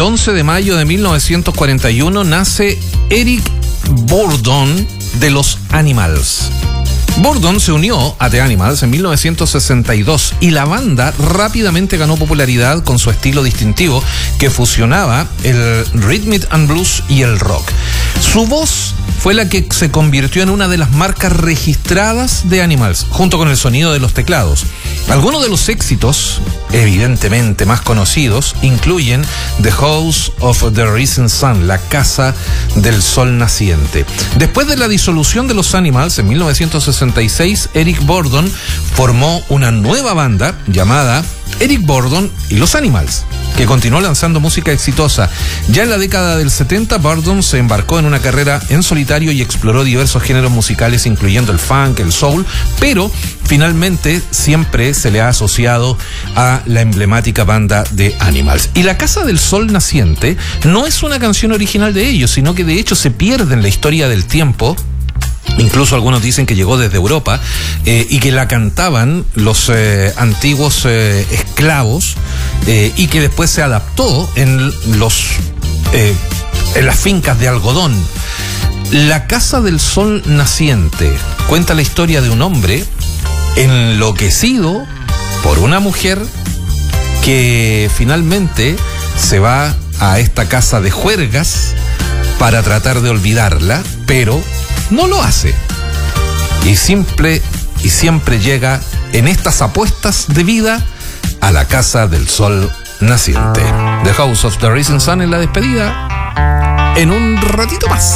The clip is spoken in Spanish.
11 de mayo de 1941 nace Eric Burdon de los Animals. Burdon se unió a The Animals en 1962 y la banda rápidamente ganó popularidad con su estilo distintivo que fusionaba el rhythm and blues y el rock. Su voz fue la que se convirtió en una de las marcas registradas de Animals, junto con el sonido de los teclados. Algunos de los éxitos, evidentemente más conocidos, incluyen The House of the Rising Sun, la casa del sol naciente. Después de la disolución de los Animals en 1966, Eric Burdon formó una nueva banda llamada Eric Burdon y los Animals, que continuó lanzando música exitosa. Ya en la década del 70, Burdon se embarcó en una carrera en solitario y exploró diversos géneros musicales, incluyendo el funk, el soul, pero finalmente siempre se le ha asociado a la emblemática banda de Animals. Y La Casa del Sol Naciente no es una canción original de ellos, sino que de hecho se pierde en la historia del tiempo. Incluso algunos dicen que llegó desde Europa y que la cantaban los antiguos esclavos y que después se adaptó en las fincas de algodón. La Casa del Sol Naciente cuenta la historia de un hombre enloquecido por una mujer que finalmente se va a esta casa de juergas para tratar de olvidarla, pero no lo hace. Y siempre llega en estas apuestas de vida a la Casa del Sol Naciente. The House of the Rising Sun en la despedida en un ratito más.